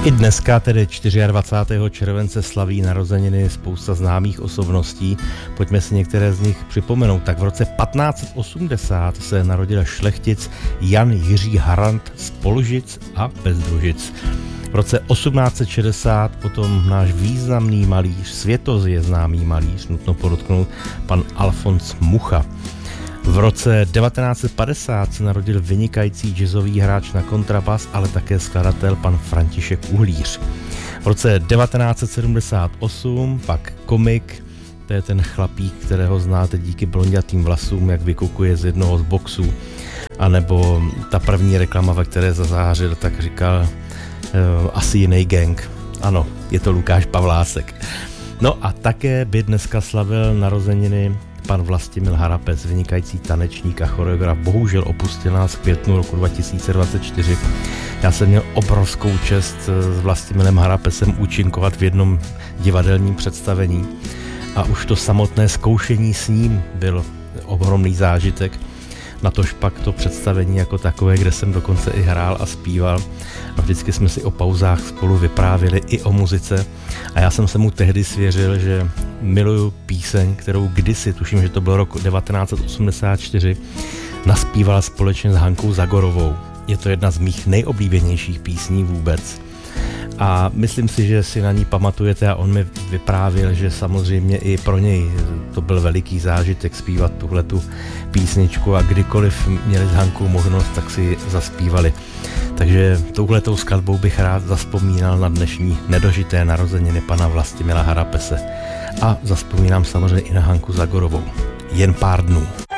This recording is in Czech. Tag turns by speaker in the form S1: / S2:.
S1: I dneska, tedy 24. července, slaví narozeniny spousta známých osobností. Pojďme si některé z nich připomenout. Tak v roce 1580 se narodil šlechtic Jan Jiří Harant z Polžic a Bezdružic. V roce 1860 potom náš významný malíř, světově známý malíř, nutno podotknout, pan Alfons Mucha. V roce 1950 se narodil vynikající jazzový hráč na kontrabas, ale také skladatel pan František Uhlíř. V roce 1978 pak komik, to je ten chlapík, kterého znáte díky blondětým vlasům, jak vykukuje z jednoho z boxů, anebo ta první reklama, ve které zazářil, tak říkal asi jiný gang. Ano, je to Lukáš Pavlásek. No a také by dneska slavil narozeniny pan Vlastimil Harapec, vynikající tanečník a choreograf. Bohužel opustil nás v květnu roku 2024. Já jsem měl obrovskou čest s Vlastimilem Harapecem účinkovat v jednom divadelním představení a už to samotné zkoušení s ním byl ohromný zážitek. Natož pak to představení jako takové, kde jsem dokonce i hrál a zpíval a vždycky jsme si o pauzách spolu vyprávěli i o muzice a já jsem se mu tehdy svěřil, že miluju píseň, kterou kdysi, tuším, že to bylo rok 1984, naspíval společně s Hankou Zagorovou. Je to jedna z mých nejoblíbenějších písní vůbec. A myslím si, že si na ní pamatujete a on mi vyprávěl, že samozřejmě i pro něj to byl veliký zážitek zpívat tuhletu písničku a kdykoliv měli s Hankou možnost, tak si zaspívali. Takže touhletou skladbou bych rád zazpomínal na dnešní nedožité narozeniny pana Vlastimila Harapese. A zazpomínám samozřejmě i na Hanku Zagorovou. Jen pár dnů.